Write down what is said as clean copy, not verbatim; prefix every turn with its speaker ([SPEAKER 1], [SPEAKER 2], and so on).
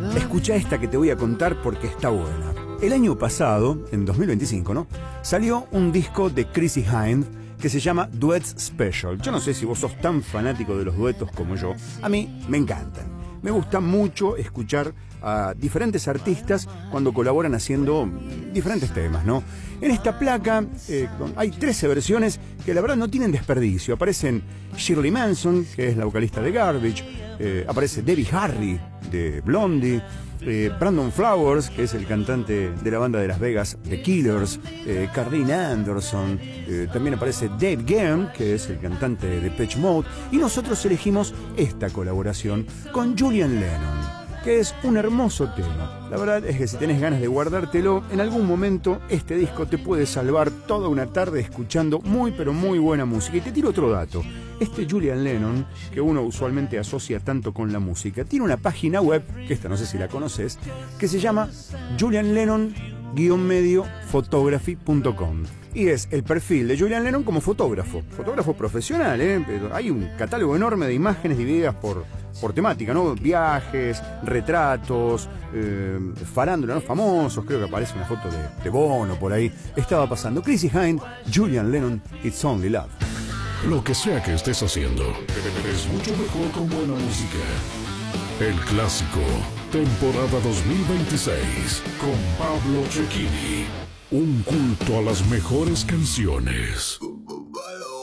[SPEAKER 1] Escucha esta que te voy a contar porque está buena. El año pasado, en 2025, ¿no? Salió un disco de Chrissie Hynde que se llama Duets Special. Yo no sé si vos sos tan fanático de los duetos como yo. A mí me encantan. Me gusta mucho escuchar a diferentes artistas cuando colaboran haciendo diferentes temas, ¿no? En esta placa hay 13 versiones que la verdad no tienen desperdicio. Aparecen Shirley Manson, que es la vocalista de Garbage, aparece Debbie Harry de Blondie, Brandon Flowers, que es el cantante de la banda de Las Vegas The Killers, Cardin Anderson, también aparece Dave Gahan, que es el cantante de Depeche Mode, y nosotros elegimos esta colaboración con Julian Lennon, que es un hermoso tema. La verdad es que si tenés ganas de guardártelo, en algún momento este disco te puede salvar toda una tarde escuchando muy pero muy buena música. Y te tiro otro dato. Este Julian Lennon, que uno usualmente asocia tanto con la música, tiene una página web, que esta no sé si la conoces, que se llama Julian Lennon-photography.com. Y es el perfil de Julian Lennon como fotógrafo profesional, ¿eh? Hay un catálogo enorme de imágenes divididas por temática, ¿no? Viajes, retratos, farándula, ¿no? Famosos, creo que aparece una foto de Bono por ahí. Estaba pasando Chrissie Hynde, Julian Lennon, It's Only Love.
[SPEAKER 2] Lo que sea que estés haciendo, es mucho mejor con buena música. El Clásico, temporada 2026, con Pablo Cecchini. Un culto a las mejores canciones.